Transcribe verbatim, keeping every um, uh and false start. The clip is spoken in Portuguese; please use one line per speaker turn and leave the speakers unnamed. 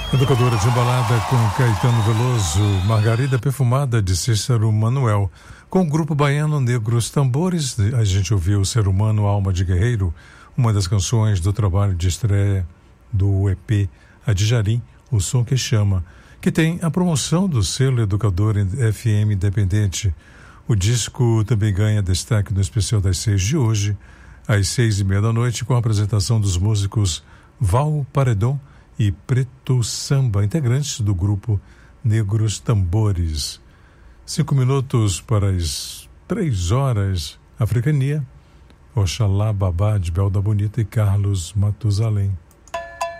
Educadora de balada com Caetano Veloso, Margarida Perfumada de Cícero Manuel. Com o grupo baiano Negros Tambores, a gente ouviu Ser Humano, Alma de Guerreiro, uma das canções do trabalho de estreia do E P Adjarim, O Som que Chama, que tem a promoção do selo Educador F M Independente. O disco também ganha destaque no especial das seis de hoje, às seis e meia da noite, com a apresentação dos músicos Val Paredon e Preto Samba, integrantes do grupo Negros Tambores. Cinco minutos para as três horas, Africania, Oxalá Babá de Belda Bonita e Carlos Matusalém.